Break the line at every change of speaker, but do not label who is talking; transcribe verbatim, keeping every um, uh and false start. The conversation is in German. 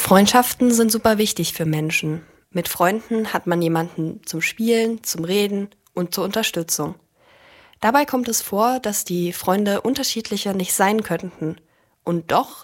Freundschaften sind super wichtig für Menschen. Mit Freunden hat man jemanden zum Spielen, zum Reden und zur Unterstützung. Dabei kommt es vor, dass die Freunde unterschiedlicher nicht sein könnten. Und doch